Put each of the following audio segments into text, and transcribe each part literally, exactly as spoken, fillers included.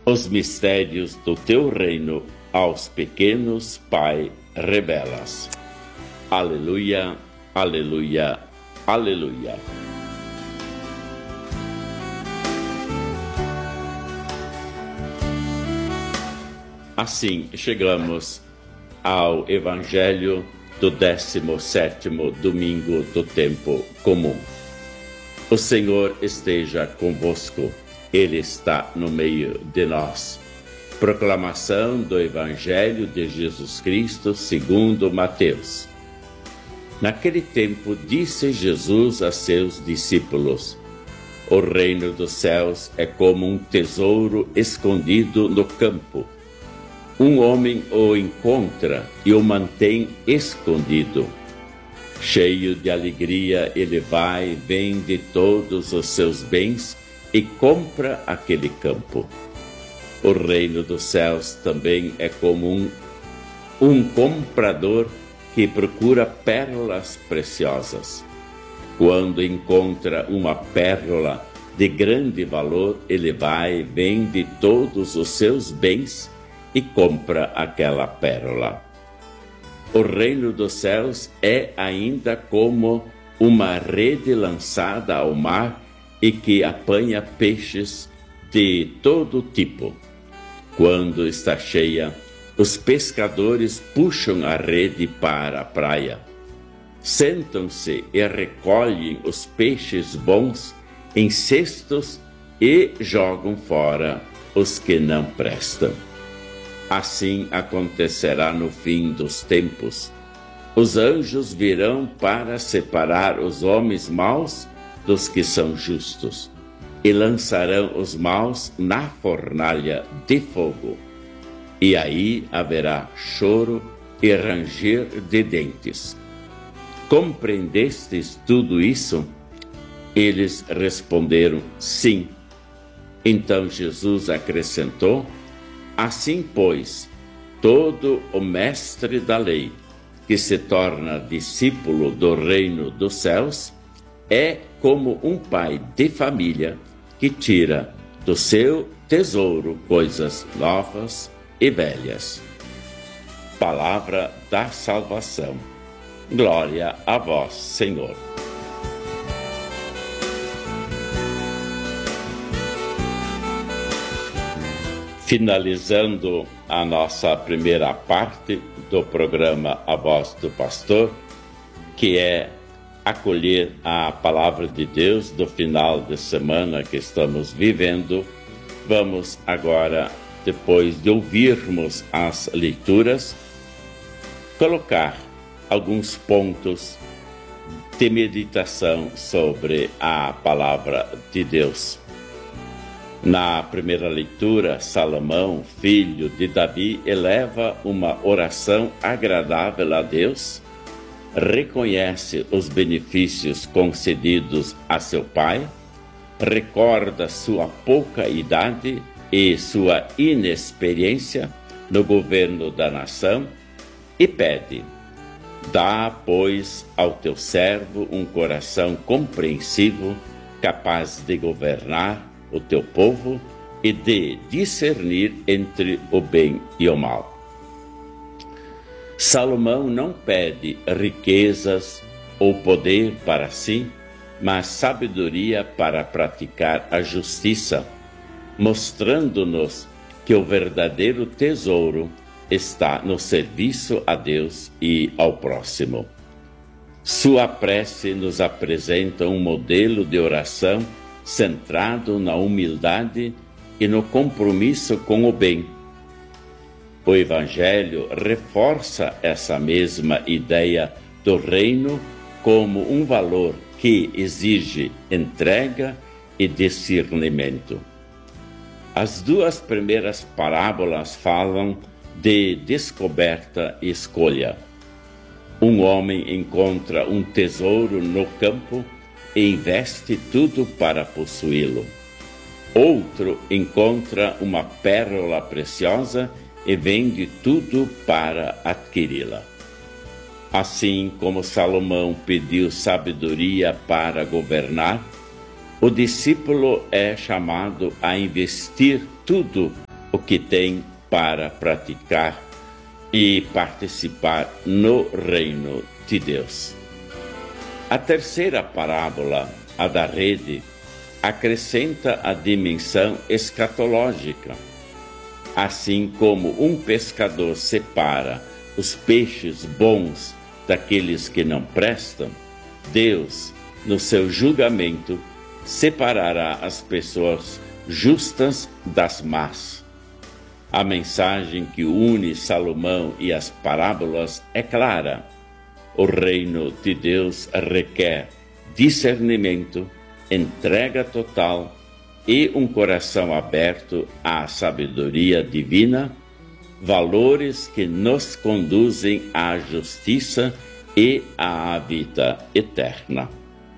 Os mistérios do teu reino aos pequenos, Pai, revelas. Aleluia, aleluia, aleluia. Assim chegamos ao Evangelho do décimo sétimo domingo do tempo comum. O Senhor esteja convosco, Ele está no meio de nós. Proclamação do Evangelho de Jesus Cristo segundo Mateus. Naquele tempo disse Jesus a seus discípulos: o reino dos céus é como um tesouro escondido no campo. Um homem o encontra e o mantém escondido. Cheio de alegria, ele vai, vende todos os seus bens e compra aquele campo. O reino dos céus também é como um, um comprador que procura pérolas preciosas. Quando encontra uma pérola de grande valor, ele vai, vende todos os seus bens e compra aquela pérola. O reino dos céus é ainda como uma rede lançada ao mar e que apanha peixes de todo tipo. Quando está cheia, os pescadores puxam a rede para a praia. Sentam-se e recolhem os peixes bons em cestos e jogam fora os que não prestam. Assim acontecerá no fim dos tempos. Os anjos virão para separar os homens maus dos que são justos, e lançarão os maus na fornalha de fogo. E aí haverá choro e ranger de dentes. Compreendestes tudo isso? Eles responderam: sim. Então Jesus acrescentou: assim, pois, todo o mestre da lei, que se torna discípulo do reino dos céus, é como um pai de família que tira do seu tesouro coisas novas e velhas. Palavra da salvação. Glória a vós, Senhor. Finalizando a nossa primeira parte do programa A Voz do Pastor, que é acolher a palavra de Deus do final de semana que estamos vivendo, vamos agora, depois de ouvirmos as leituras, colocar alguns pontos de meditação sobre a palavra de Deus. Na primeira leitura, Salomão, filho de Davi, eleva uma oração agradável a Deus, reconhece os benefícios concedidos a seu pai, recorda sua pouca idade e sua inexperiência no governo da nação e pede: dá, pois, ao teu servo um coração compreensivo, capaz de governar o teu povo e de discernir entre o bem e o mal. Salomão não pede riquezas ou poder para si, mas sabedoria para praticar a justiça, mostrando-nos que o verdadeiro tesouro está no serviço a Deus e ao próximo. Sua prece nos apresenta um modelo de oração centrado na humildade e no compromisso com o bem. O Evangelho reforça essa mesma ideia do reino como um valor que exige entrega e discernimento. As duas primeiras parábolas falam de descoberta e escolha. Um homem encontra um tesouro no campo e investe tudo para possuí-lo. Outro encontra uma pérola preciosa e vende tudo para adquiri-la. Assim como Salomão pediu sabedoria para governar, o discípulo é chamado a investir tudo o que tem para praticar e participar no reino de Deus. A terceira parábola, a da rede, acrescenta a dimensão escatológica. Assim como um pescador separa os peixes bons daqueles que não prestam, Deus, no seu julgamento, separará as pessoas justas das más. A mensagem que une Salomão e as parábolas é clara. O reino de Deus requer discernimento, entrega total e um coração aberto à sabedoria divina, valores que nos conduzem à justiça e à vida eterna.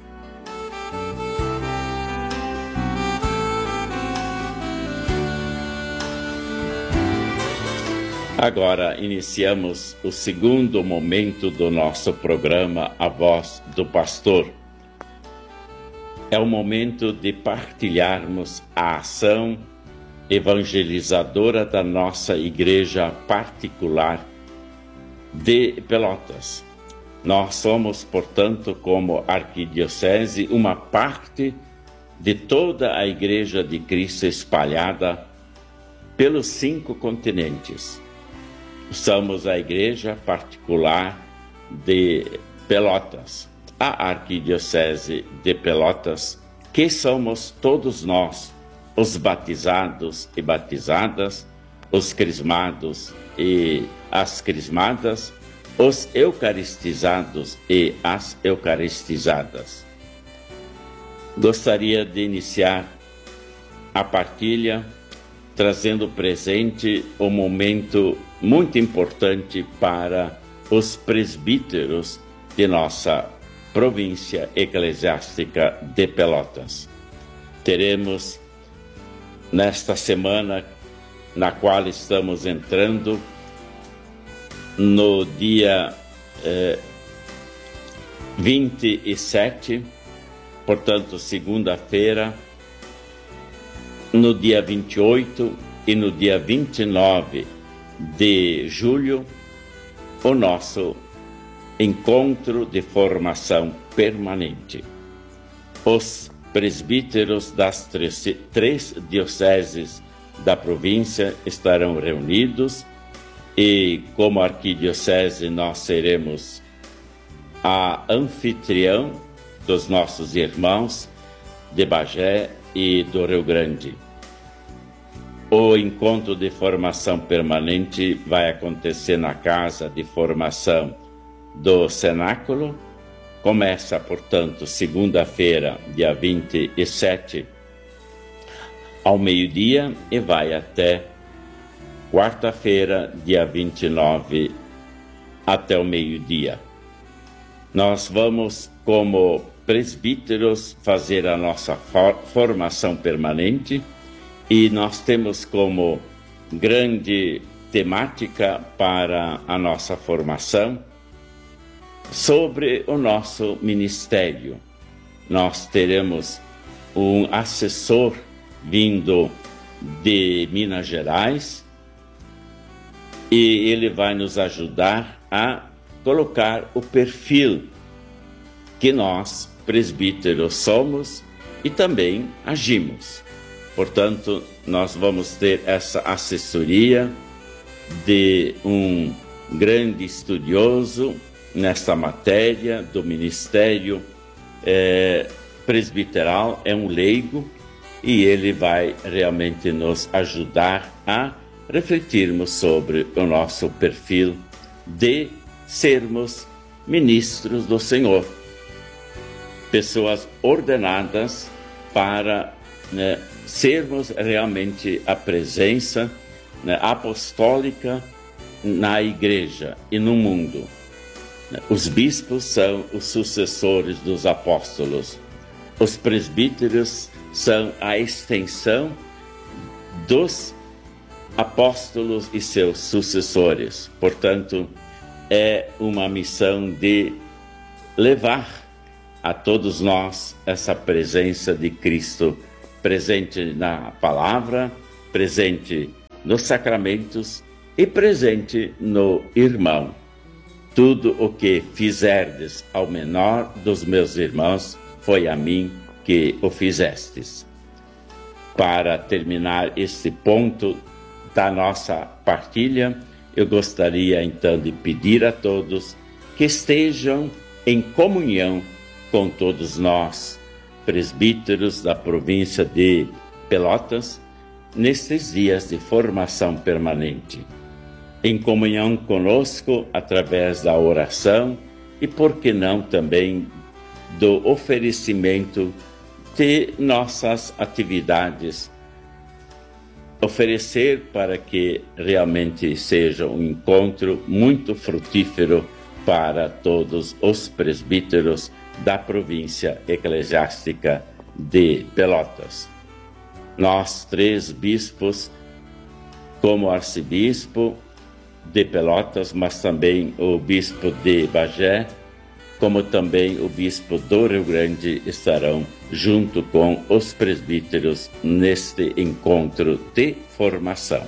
Agora iniciamos o segundo momento do nosso programa A Voz do Pastor. É o momento de partilharmos a ação evangelizadora da nossa igreja particular de Pelotas. Nós somos, portanto, como arquidiocese, uma parte de toda a Igreja de Cristo espalhada pelos cinco continentes. Somos a igreja particular de Pelotas, a arquidiocese de Pelotas, que somos todos nós, os batizados e batizadas, os crismados e as crismadas, os eucaristizados e as eucaristizadas. Gostaria de iniciar a partilha trazendo presente um momento muito importante para os presbíteros de nossa província eclesiástica de Pelotas. Teremos, nesta semana na qual estamos entrando, no dia eh, vinte e sete, portanto, segunda-feira, no dia vinte e oito e no dia vinte e nove de julho, o nosso encontro de formação permanente. Os presbíteros das três, três dioceses da província estarão reunidos e, como arquidiocese, nós seremos a anfitrião dos nossos irmãos de Bagé e do Rio Grande. O encontro de formação permanente vai acontecer na Casa de Formação do Cenáculo. Começa, portanto, segunda-feira, dia vinte e sete, ao meio-dia, e vai até quarta-feira, dia vinte e nove, até o meio-dia. Nós vamos, como presbíteros, fazer a nossa for- formação permanente, e nós temos como grande temática para a nossa formação sobre o nosso ministério. Nós teremos um assessor vindo de Minas Gerais e ele vai nos ajudar a colocar o perfil que nós, presbíteros, somos e também agimos. Portanto, nós vamos ter essa assessoria de um grande estudioso nesta matéria do ministério é, presbiteral, é um leigo, e ele vai realmente nos ajudar a refletirmos sobre o nosso perfil de sermos ministros do Senhor, pessoas ordenadas para, né, sermos realmente a presença, né, apostólica na igreja e no mundo. Os bispos são os sucessores dos apóstolos. Os presbíteros são a extensão dos apóstolos e seus sucessores. Portanto, é uma missão de levar a todos nós essa presença de Cristo, presente na palavra, presente nos sacramentos e presente no irmão. Tudo o que fizerdes ao menor dos meus irmãos, foi a mim que o fizestes. Para terminar este ponto da nossa partilha, eu gostaria então de pedir a todos que estejam em comunhão com todos nós, presbíteros da província de Pelotas, nestes dias de formação permanente. Em comunhão conosco através da oração e, por que não, também do oferecimento de nossas atividades. Oferecer para que realmente seja um encontro muito frutífero para todos os presbíteros da província eclesiástica de Pelotas. Nós, três bispos, como arcebispo de Pelotas, mas também o bispo de Bagé, como também o bispo do Rio Grande, estarão junto com os presbíteros neste encontro de formação.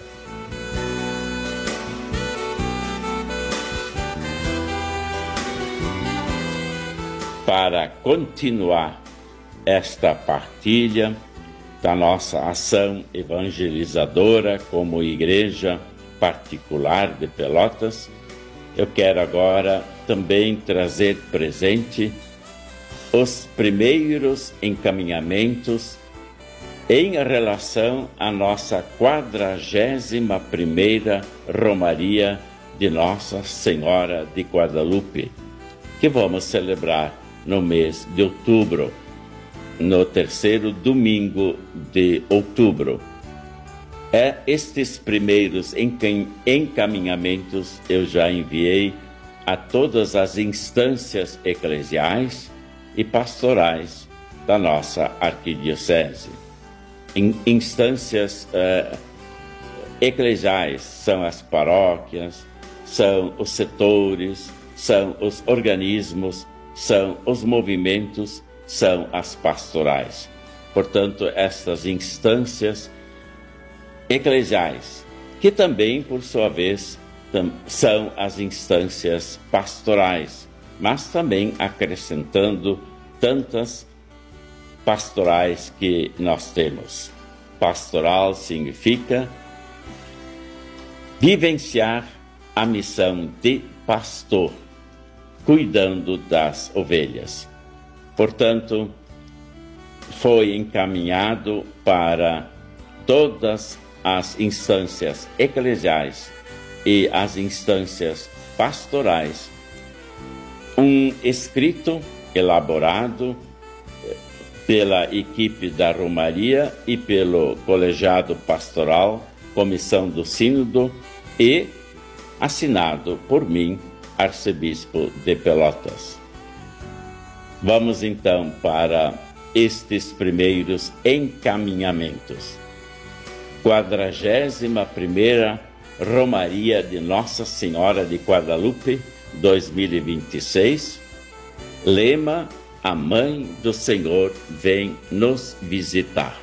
Para continuar esta partilha da nossa ação evangelizadora como igreja particular de Pelotas, eu quero agora também trazer presente os primeiros encaminhamentos em relação à nossa quadragésima primeira Romaria de Nossa Senhora de Guadalupe, que vamos celebrar no mês de outubro, no terceiro domingo de outubro. É, estes primeiros encaminhamentos eu já enviei a todas as instâncias eclesiais e pastorais da nossa arquidiocese. In, instâncias uh, eclesiais são as paróquias, são os setores, são os organismos, são os movimentos, são as pastorais. Portanto, estas instâncias eclesiais, que também, por sua vez, são as instâncias pastorais, mas também acrescentando tantas pastorais que nós temos. Pastoral significa vivenciar a missão de pastor, cuidando das ovelhas. Portanto, foi encaminhado para todas as instâncias eclesiais e as instâncias pastorais um escrito elaborado pela equipe da Romaria e pelo colegiado pastoral, comissão do sínodo, e assinado por mim, arcebispo de Pelotas. Vamos então para estes primeiros encaminhamentos. Quadragésima primeira Romaria de Nossa Senhora de Guadalupe, dois mil e vinte e seis. Lema: a Mãe do Senhor vem nos visitar.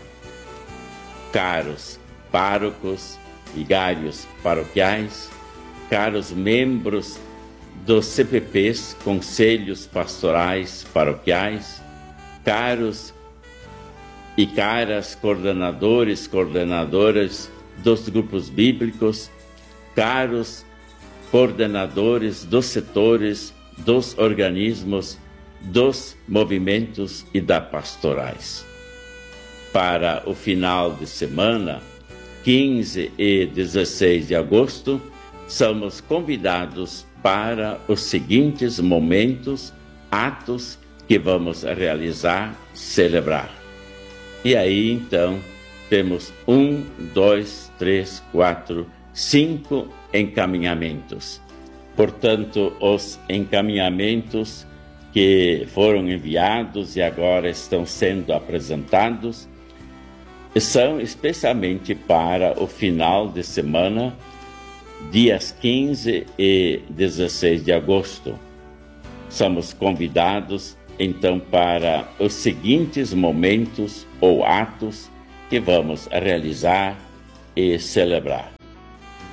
Caros párocos, vigários paroquiais, caros membros dos C P Ps, Conselhos Pastorais Paroquiais, caros e caras coordenadores, coordenadoras dos grupos bíblicos, caros coordenadores dos setores, dos organismos, dos movimentos e da pastorais. Para o final de semana, quinze e dezesseis de agosto, somos convidados para os seguintes momentos, atos que vamos realizar, celebrar. E aí, então, temos um, dois, três, quatro, cinco encaminhamentos. Portanto, os encaminhamentos que foram enviados e agora estão sendo apresentados são especialmente para o final de semana, dias quinze e dezesseis de agosto. Somos convidados, então, para os seguintes momentos ou atos que vamos realizar e celebrar.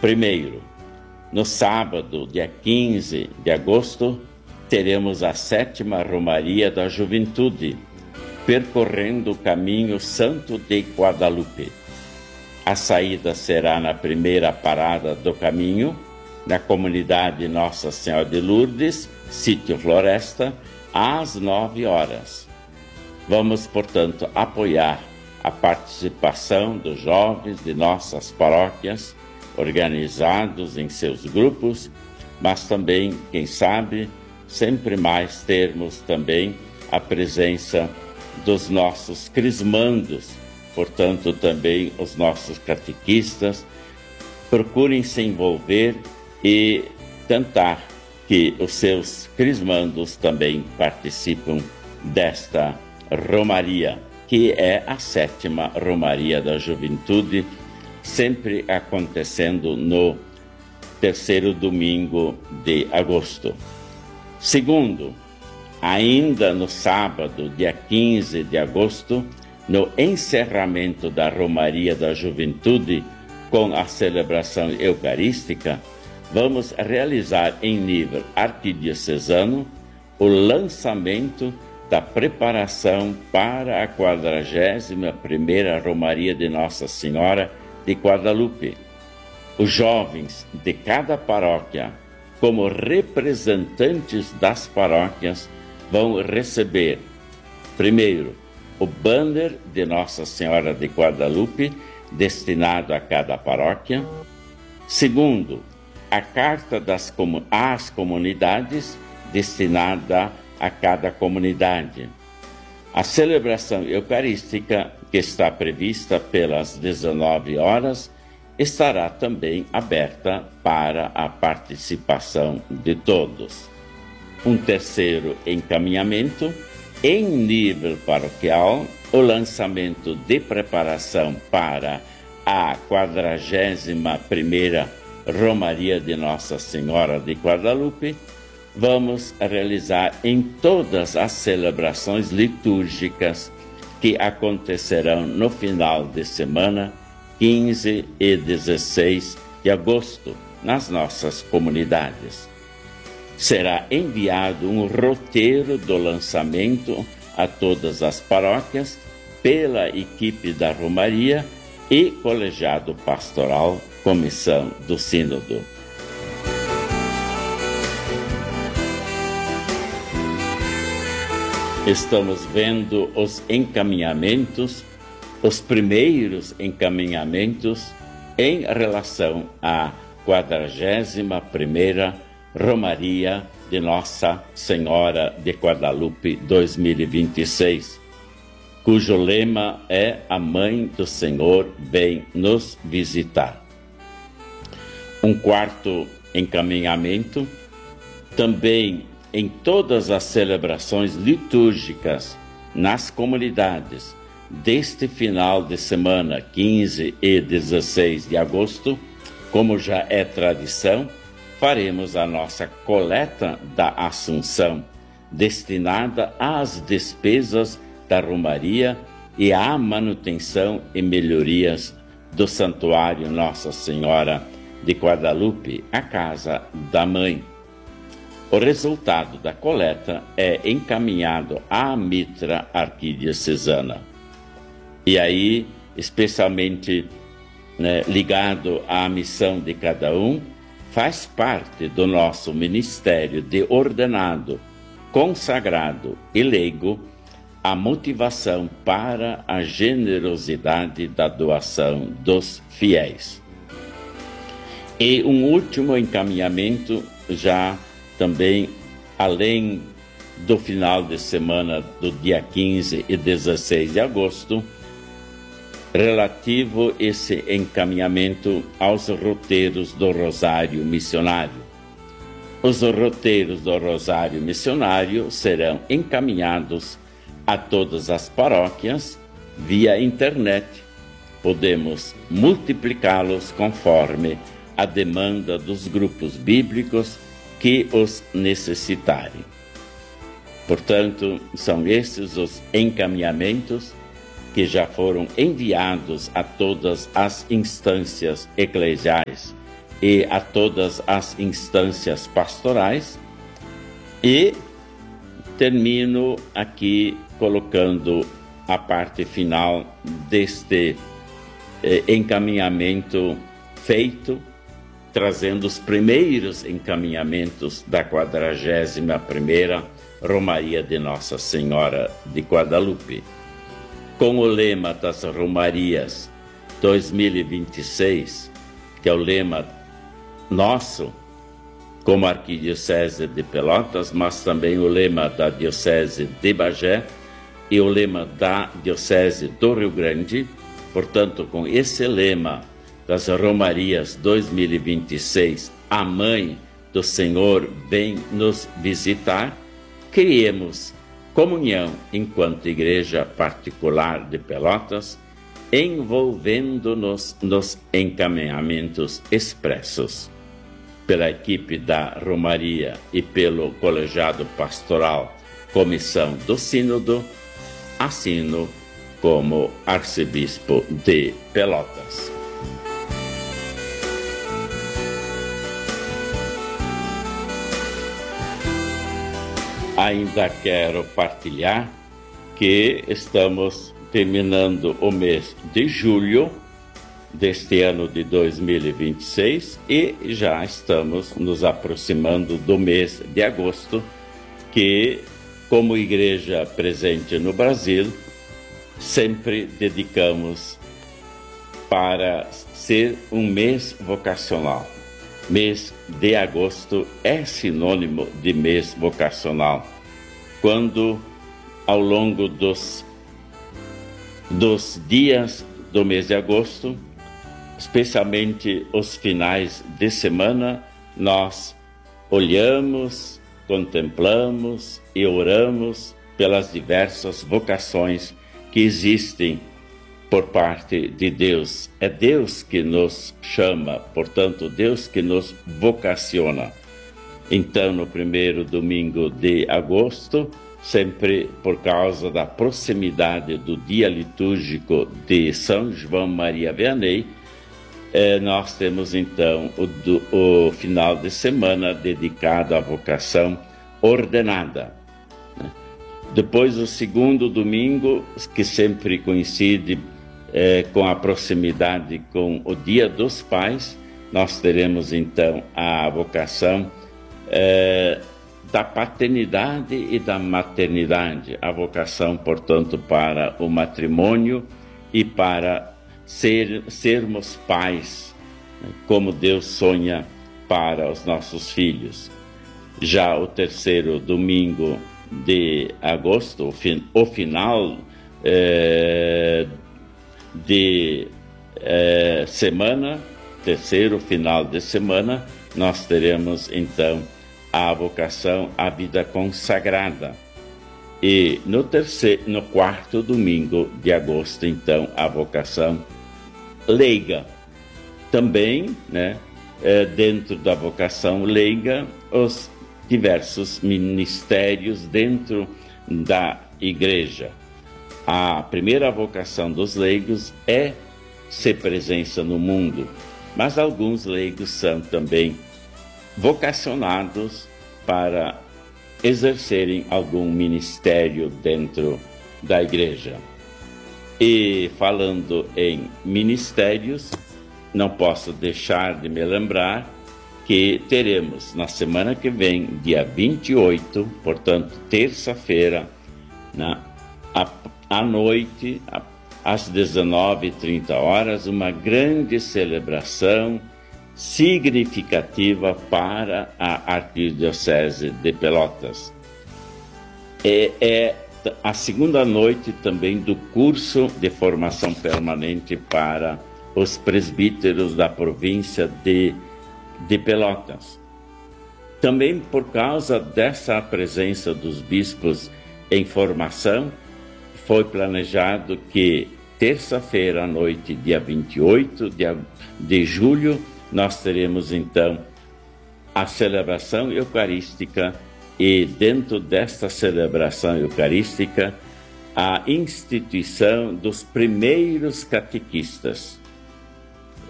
Primeiro, no sábado, dia quinze de agosto, teremos a sétima Romaria da Juventude, percorrendo o caminho Santo de Guadalupe. A saída será na primeira parada do caminho, na comunidade Nossa Senhora de Lourdes, Sítio Floresta, às nove horas. Vamos, portanto, apoiar a participação dos jovens de nossas paróquias, organizados em seus grupos, mas também, quem sabe, sempre mais termos também a presença dos nossos crismandos, portanto, também os nossos catequistas. Procurem se envolver e tentar que os seus crismandos também participem desta Romaria, que é a sétima Romaria da Juventude, sempre acontecendo no terceiro domingo de agosto. Segundo, ainda no sábado, dia quinze de agosto, no encerramento da Romaria da Juventude, com a celebração eucarística, vamos realizar em nível arquidiocesano o lançamento da preparação para a quadragésima primeira Romaria de Nossa Senhora de Guadalupe. Os jovens de cada paróquia, como representantes das paróquias, vão receber, primeiro, o banner de Nossa Senhora de Guadalupe, destinado a cada paróquia. Segundo, a carta das comu- às comunidades, destinada a cada comunidade. A celebração eucarística, que está prevista pelas dezenove horas, estará também aberta para a participação de todos. Um terceiro encaminhamento, em nível paroquial, o lançamento de preparação para a quadragésima primeira Romaria de Nossa Senhora de Guadalupe, vamos realizar em todas as celebrações litúrgicas que acontecerão no final de semana, quinze e dezesseis de agosto, nas nossas comunidades. Será enviado um roteiro do lançamento a todas as paróquias pela equipe da Romaria e colegiado pastoral, comissão do Sínodo. Estamos vendo os encaminhamentos, os primeiros encaminhamentos em relação à quadragésima primeira Romaria de Nossa Senhora de Guadalupe dois mil e vinte e seis, cujo lema é "A Mãe do Senhor vem nos visitar". Um quarto encaminhamento, também em todas as celebrações litúrgicas nas comunidades deste final de semana, quinze e dezesseis de agosto, como já é tradição, faremos a nossa coleta da Assunção, destinada às despesas da Romaria e à manutenção e melhorias do Santuário Nossa Senhora de Guadalupe, a Casa da Mãe. O resultado da coleta é encaminhado à Mitra Arquidiocesana. E aí, especialmente né, ligado à missão de cada um, faz parte do nosso ministério de ordenado, consagrado e leigo a motivação para a generosidade da doação dos fiéis. E um último encaminhamento, já também além do final de semana do dia quinze e dezesseis de agosto, relativo esse encaminhamento aos roteiros do Rosário Missionário. Os roteiros do Rosário Missionário serão encaminhados a todas as paróquias via internet. Podemos multiplicá-los conforme a demanda dos grupos bíblicos que os necessitarem. Portanto, são esses os encaminhamentos que já foram enviados a todas as instâncias eclesiais e a todas as instâncias pastorais. E termino aqui colocando a parte final deste eh, encaminhamento feito, trazendo os primeiros encaminhamentos da quadragésima primeira Romaria de Nossa Senhora de Guadalupe. Com o lema das Romarias dois mil e vinte e seis, que é o lema nosso, como Arquidiocese de Pelotas, mas também o lema da Diocese de Bagé e o lema da Diocese do Rio Grande. Portanto, com esse lema das Romarias dois mil e vinte e seis, a Mãe do Senhor vem nos visitar, criemos comunhão enquanto Igreja Particular de Pelotas, envolvendo-nos nos encaminhamentos expressos pela equipe da Romaria e pelo Colegiado Pastoral Comissão do Sínodo, assino como Arcebispo de Pelotas. Ainda quero partilhar que estamos terminando o mês de julho deste ano de dois mil e vinte e seis e já estamos nos aproximando do mês de agosto, que, como igreja presente no Brasil, sempre dedicamos para ser um mês vocacional. Mês de agosto é sinônimo de mês vocacional, quando ao longo dos, dos dias do mês de agosto, especialmente os finais de semana, nós olhamos, contemplamos e oramos pelas diversas vocações que existem por parte de Deus. É Deus que nos chama, portanto, Deus que nos vocaciona. Então, no primeiro domingo de agosto, sempre por causa da proximidade do dia litúrgico de São João Maria Vianney, eh, nós temos então o, do, o final de semana dedicado à vocação ordenada. Né? Depois, o segundo domingo, que sempre coincide eh, com a proximidade com o Dia dos Pais, nós teremos então a vocação eh, da paternidade e da maternidade, a vocação, portanto, para o matrimônio e para ser, sermos pais, como Deus sonha para os nossos filhos. Já o terceiro domingo de agosto, o, fin, o final eh, de eh, semana, terceiro final de semana, nós teremos então a vocação à vida consagrada. E no, terceiro, no quarto domingo de agosto, então, a vocação leiga. Também, né, é, dentro da vocação leiga, os diversos ministérios dentro da igreja. A primeira vocação dos leigos é ser presença no mundo, mas alguns leigos são também vocacionados para exercerem algum ministério dentro da igreja. E falando em ministérios, não posso deixar de me lembrar que teremos na semana que vem, dia vinte e oito, portanto, terça-feira, na, à, à noite, à, às dezenove e trinta horas, uma grande celebração significativa para a Arquidiocese de Pelotas. É, é a segunda noite também do curso de formação permanente para os presbíteros da província de, de Pelotas. Também por causa dessa presença dos bispos em formação, foi planejado que terça-feira à noite, dia vinte e oito de, de julho, nós teremos então a celebração eucarística e dentro desta celebração eucarística a instituição dos primeiros catequistas.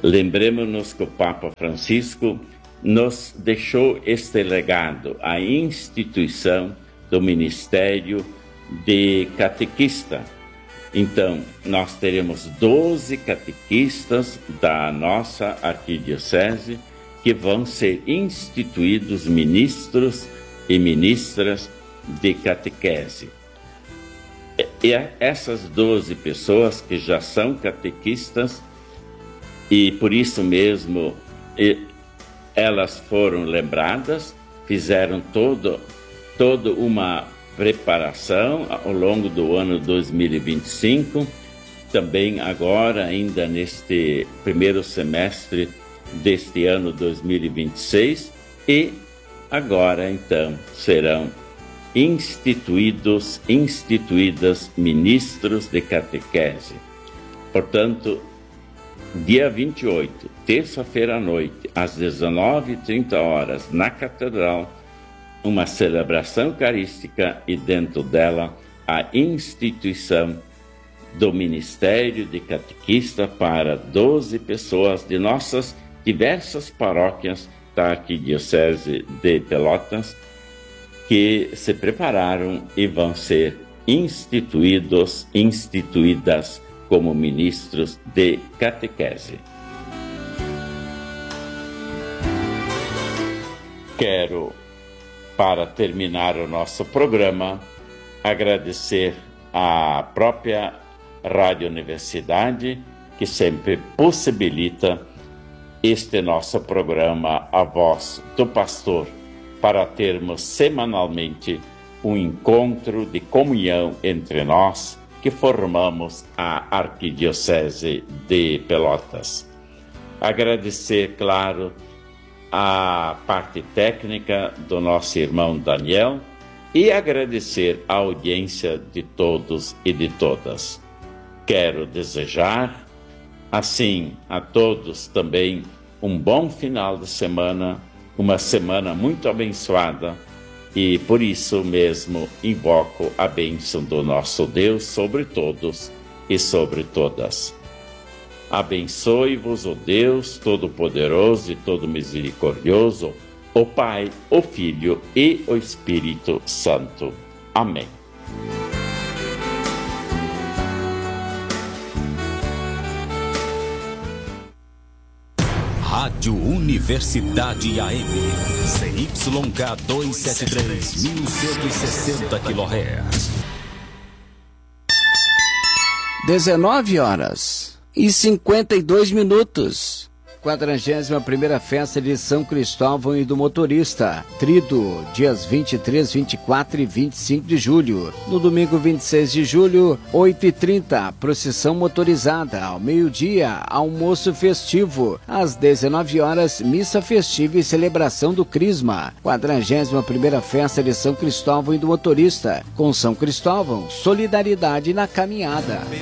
Lembremos-nos que o Papa Francisco nos deixou este legado, a instituição do Ministério de Catequista. Então, nós teremos doze catequistas da nossa arquidiocese que vão ser instituídos ministros e ministras de catequese. E essas doze pessoas que já são catequistas, e por isso mesmo elas foram lembradas, fizeram todo, toda uma preparação ao longo do ano dois mil e vinte e cinco, também agora, ainda neste primeiro semestre deste ano dois mil e vinte e seis, e agora então serão instituídos, instituídas ministros de catequese. Portanto, dia vinte e oito, terça-feira à noite, às dezenove e trinta horas, na Catedral, uma celebração eucarística e dentro dela a instituição do Ministério de Catequista para doze pessoas de nossas diversas paróquias da Arquidiocese de Pelotas, que se prepararam e vão ser instituídos, instituídas como ministros de catequese. Quero, para terminar o nosso programa, agradecer à própria Rádio Universidade, que sempre possibilita este nosso programa A Voz do Pastor, para termos semanalmente um encontro de comunhão entre nós que formamos a Arquidiocese de Pelotas. Agradecer, claro, a parte técnica do nosso irmão Daniel e agradecer a audiência de todos e de todas. Quero desejar, assim, a todos também um bom final de semana, uma semana muito abençoada, e por isso mesmo invoco a bênção do nosso Deus sobre todos e sobre todas. Abençoe-vos o Deus Todo-Poderoso e Todo-Misericordioso, o Pai, o Filho e o Espírito Santo. Amém. Rádio Universidade A M, C Y K duzentos e setenta e três, mil cento e sessenta quilohertz. dezenove horas e cinquenta e dois minutos. quadragésima primeira Festa de São Cristóvão e do Motorista, Trido, dias vinte e três, vinte e quatro e vinte e cinco de julho. No domingo vinte e seis de julho, oito e trinta, procissão motorizada. Ao meio-dia, almoço festivo. Às dezenove horas, missa festiva e celebração do Crisma. quadragésima primeira Festa de São Cristóvão e do Motorista. Com São Cristóvão, solidariedade na caminhada.